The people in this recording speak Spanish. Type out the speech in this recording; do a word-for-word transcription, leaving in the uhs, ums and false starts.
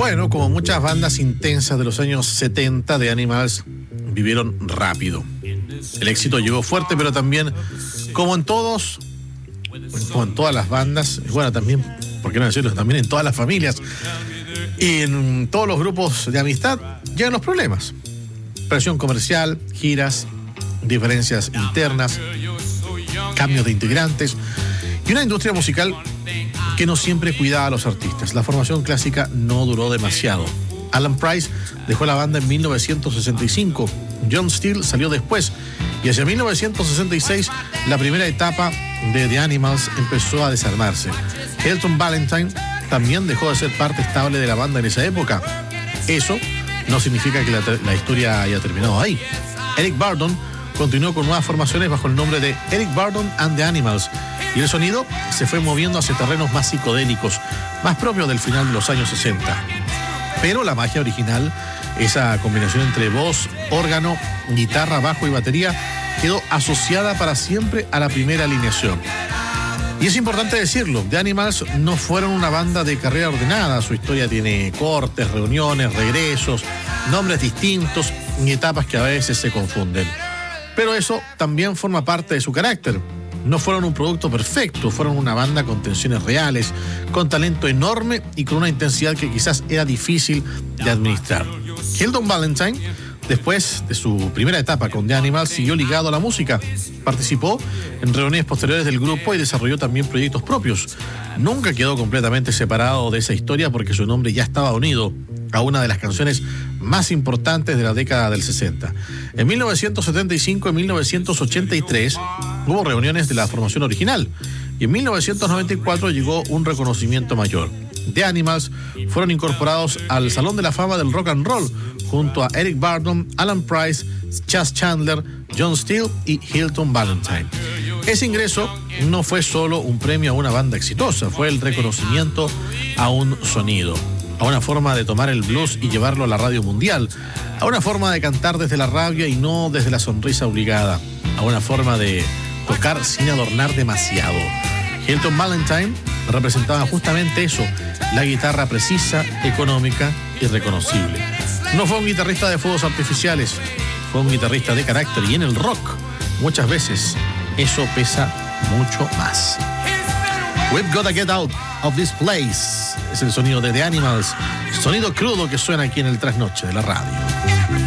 Bueno, como muchas bandas intensas de los años setenta, The Animals vivieron rápido. El éxito llegó fuerte, pero también, como en todos, como en todas las bandas, bueno, también, ¿por qué no decirlo? También en todas las familias y en todos los grupos de amistad, llegan los problemas. Presión comercial, giras, diferencias internas, cambios de integrantes y una industria musical que no siempre cuidaba a los artistas. La formación clásica no duró demasiado. Alan Price dejó la banda en mil novecientos sesenta y cinco, John Steele salió después y hacia mil novecientos sesenta y seis la primera etapa de The Animals empezó a desarmarse. Elton Valentine también dejó de ser parte estable de la banda en esa época. Eso no significa que la, la historia haya terminado ahí. Eric Burdon continuó con nuevas formaciones bajo el nombre de Eric Burdon and the Animals y el sonido se fue moviendo hacia terrenos más psicodélicos, más propios del final de los años sesenta. Pero la magia original, esa combinación entre voz, órgano, guitarra, bajo y batería, quedó asociada para siempre a la primera alineación. Y es importante decirlo, The Animals no fueron una banda de carrera ordenada. Su historia tiene cortes, reuniones, regresos, nombres distintos y etapas que a veces se confunden. Pero eso también forma parte de su carácter. No fueron un producto perfecto, fueron una banda con tensiones reales, con talento enorme y con una intensidad que quizás era difícil de administrar. Elton Valentine, después de su primera etapa con The Animals, siguió ligado a la música. Participó en reuniones posteriores del grupo y desarrolló también proyectos propios. Nunca quedó completamente separado de esa historia porque su nombre ya estaba unido a una de las canciones más importantes de la década del sesenta. En mil novecientos setenta y cinco y mil novecientos ochenta y tres hubo reuniones de la formación original y en mil novecientos noventa y cuatro llegó un reconocimiento mayor. The Animals fueron incorporados al Salón de la Fama del Rock and Roll junto a Eric Burdon, Alan Price, Chas Chandler, John Steele y Elton Valentine. Ese ingreso no fue solo un premio a una banda exitosa, fue el reconocimiento a un sonido, a una forma de tomar el blues y llevarlo a la radio mundial, a una forma de cantar desde la rabia y no desde la sonrisa obligada, a una forma de tocar sin adornar demasiado. Elton Valentine representaba justamente eso, la guitarra precisa, económica y reconocible. No fue un guitarrista de fuegos artificiales, fue un guitarrista de carácter y en el rock muchas veces eso pesa mucho más. We've gotta get out of this place. Es el sonido de The Animals, sonido crudo que suena aquí en el Trasnoche de la radio.